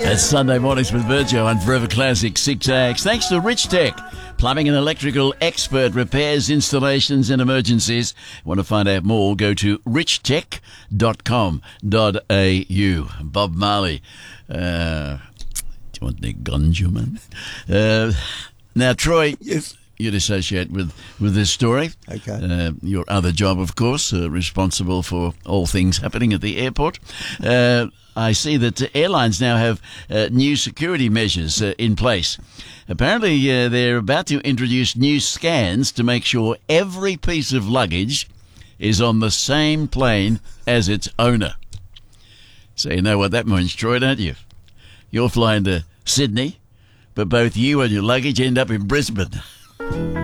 It's Sunday mornings with Virgil on Forever Classic 6AX. Thanks to Rich Tech, plumbing and electrical expert, repairs, installations and emergencies. Want to find out more? Go to richtech.com.au. Bob Marley. Do you want the ganja, man? Now, Troy, Yes. you'd associate with this story. Okay. Your other job, of course, responsible for all things happening at the airport. I see that airlines now have new security measures in place. Apparently, they're about to introduce new scans to make sure every piece of luggage is on the same plane as its owner. So you know what that means, Troy, don't you? You're flying to Sydney, but both you and your luggage end up in Brisbane.